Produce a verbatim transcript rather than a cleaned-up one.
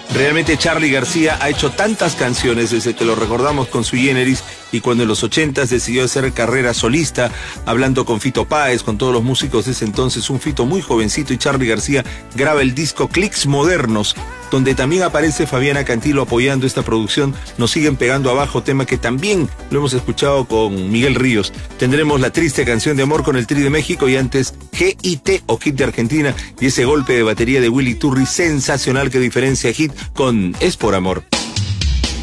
Realmente Charly García ha hecho tantas canciones desde que lo recordamos con Sui Generis y cuando en los ochentas decidió hacer carrera solista, hablando con Fito Páez, con todos los músicos de ese entonces, un Fito muy jovencito, y Charly García graba el disco Clicks Modernos, donde también aparece Fabiana Cantilo apoyando esta producción. Nos siguen pegando abajo, tema que también lo hemos escuchado con Miguel Ríos. Tendremos la triste canción de amor con el Tri de México y antes G I T o Hit de Argentina y ese golpe de batería de Willy Turri sensacional que diferencia Hit con Es por Amor.